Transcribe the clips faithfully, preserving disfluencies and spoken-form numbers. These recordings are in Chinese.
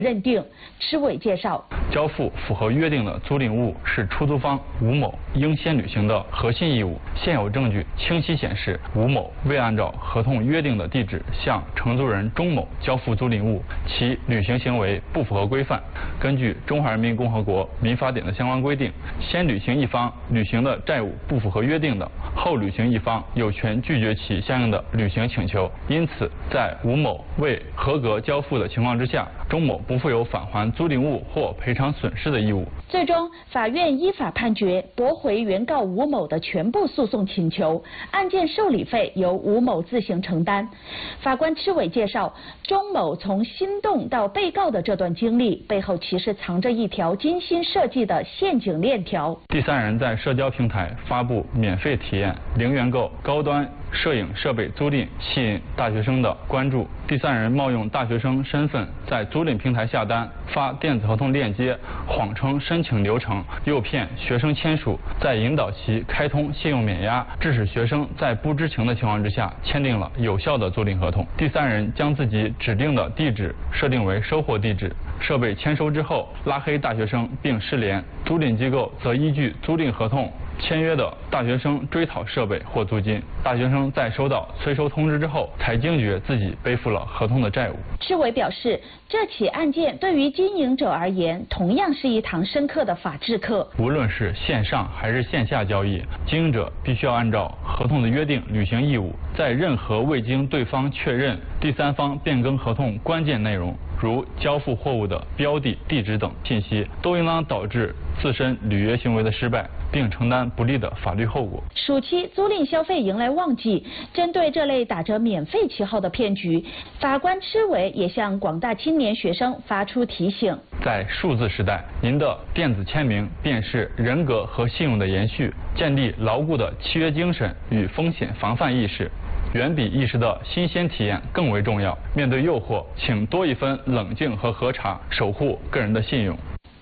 认定。吃委介绍， 交付符合约定的租赁物是出租方吴某应先履行的核心义务。现有证据清晰显示，吴某未按照合同约定的地址向承租人钟某交付租赁物，其履行行为不符合规范。根据《中华人民共和国民法典》的相关规定，先履行一方履行的债务不符合约定的，后履行一方有权拒绝其相应的履行请求。因此，在吴某未合格交付的情况之下，钟某不负有返还租赁物或赔偿损失的义务。 最终，法院依法判决驳回原告吴某的全部诉讼请求，案件受理费由吴某自行承担。法官吃委介绍，钟某从心动到被告的这段经历背后，其实藏着一条精心设计的陷阱链条。 第三人在社交平台发布免费体验零元购高端摄影设备租赁，吸引大学生的关注。第三人冒用大学生身份在租赁平台下单，发电子合同链接，谎称申请流程，诱骗学生签署，再引导其开通信用免押，致使学生在不知情的情况之下签订了有效的租赁合同。第三人将自己指定的地址设定为收货地址，设备签收之后拉黑大学生并失联，租赁机构则依据租赁合同签约的大学生追讨设备或租金。大学生在收到催收通知之后，才惊觉自己背负了合同的债务。 吃委表示，这起案件对于经营者而言，同样是一堂深刻的法治课。 无论是线上还是线下交易，经营者必须要按照合同的约定履行义务，在任何未经对方确认、第三方变更合同关键内容，如交付货物的标的、地址等信息，都应当导致自身履约行为的失败，并承担不利的法律后果。 暑期租赁消费迎来旺季，针对这类打着免费旗号的骗局，法官吃委也向广大青年学生发出提醒： 在数字时代，您的电子签名便是人格和信用的延续，建立牢固的契约精神与风险防范意识，远比一时的新鲜体验更为重要。面对诱惑，请多一分冷静和核查，守护个人的信用。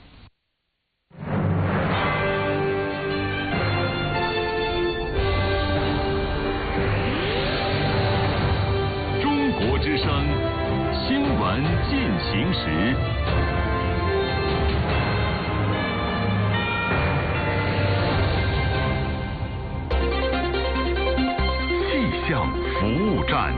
中国之声新闻进行时。气象服务站，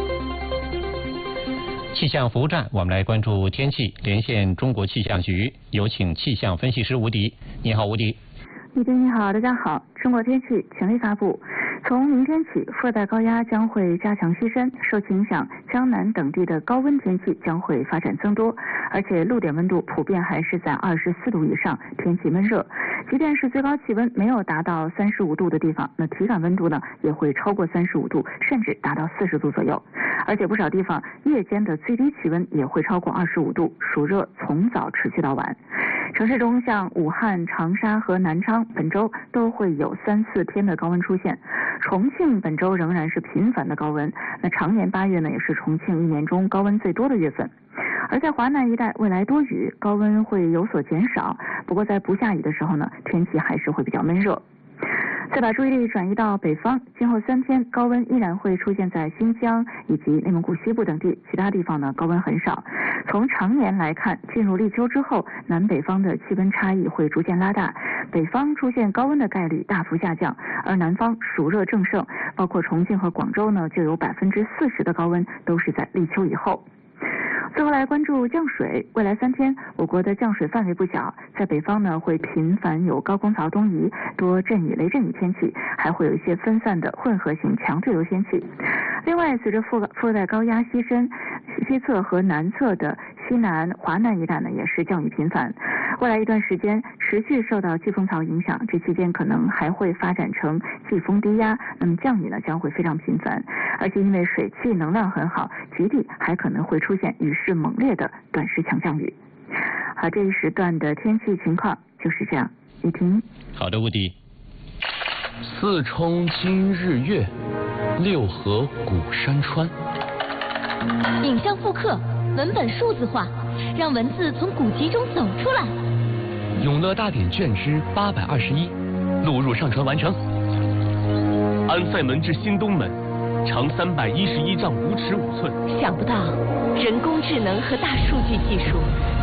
气象服务站，我们来关注天气。连线中国气象局，有请气象分析师吴迪。你好，吴迪。 李丁你好，大家好。中国天气权威发布，从明天起，热带高压将会加强西伸，受其影响，江南等地的高温天气将会发展增多，而且陆点温度普遍还是在二十四度以上，天气闷热。即便是最高气温没有达到三十五度的地方，那体感温度呢也会超过三十五度，甚至达到四十度左右。而且不少地方夜间的最低气温也会超过二十五度，暑热从早持续到晚。城市中像武汉、长沙和南昌本周都会有三四天的高温出现，重庆本周仍然是频繁的高温。那常年八月呢也是重庆一年中高温最多的月份。而在华南一带，未来多雨，高温会有所减少。不过在不下雨的时候呢，天气还是会比较闷热。再把注意力转移到北方，今后三天高温依然会出现在新疆以及内蒙古西部等地，其他地方呢高温很少。从常年来看，进入立秋之后，南北方的气温差异会逐渐拉大，北方出现高温的概率大幅下降，而南方暑热正盛，包括重庆和广州呢，就有百分之四十的高温都是在立秋以后。最后来关注降水，未来三天我国的降水范围不小，在北方呢会频繁有高空槽东移，多阵雨雷阵雨天气，还会有一些分散的混合型强对流天气。另外，随着副副带高压西伸，西侧和南侧的西南、华南一带呢也是降雨频繁。未来一段时间持续受到季风槽影响，这期间可能还会发展成季风低压，那么降雨呢将会非常频繁，而且因为水汽能量很好，局地还可能会出现雨势猛烈的短时强降雨。好，这一时段的天气情况就是这样。雨婷。 好的，吴迪。 四冲今日月，六合古山川。 影像复刻，文本数字化，让文字从古籍中走出来。 永乐大典卷之八百二十一，录入上传完成。安塞门至新东门，长三百一十一丈五尺五寸。 想不到，人工智能和大数据技术